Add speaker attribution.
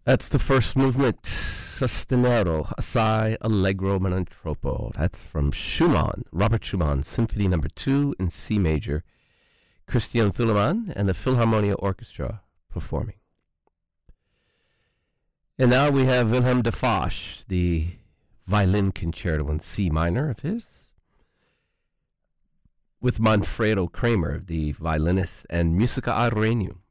Speaker 1: That's the first movement, Sostenero, Assai Allegro Manantropo. That's from Schumann, Robert Schumann, Symphony No. 2 in C major. Christian Thielemann and the Philharmonia Orchestra performing. And now we have Wilhelm de Foch, the violin concerto in C minor of his, with Manfredo Kramer, the violinist, and Musica a Regno.